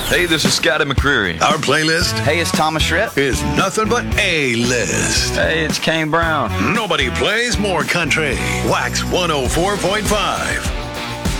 Hey, this is Scotty McCreery. Our playlist Hey, it's Thomas Schritt. is nothing but A-list. Hey, it's Kane Brown. Nobody plays more country. Wax 104.5.